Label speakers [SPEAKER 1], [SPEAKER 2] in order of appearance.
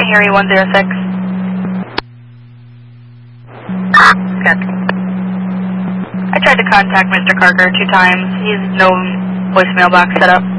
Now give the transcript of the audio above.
[SPEAKER 1] Harry 106. Good. I tried to contact Mr. Carter 2 times. He has no voicemail box set up.